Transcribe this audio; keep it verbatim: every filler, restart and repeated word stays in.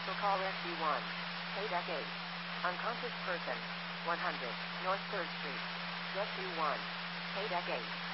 Cancel call S U one. Paydeck eight. Unconscious person. one hundred. North third Street. S U one. Paydeck eight.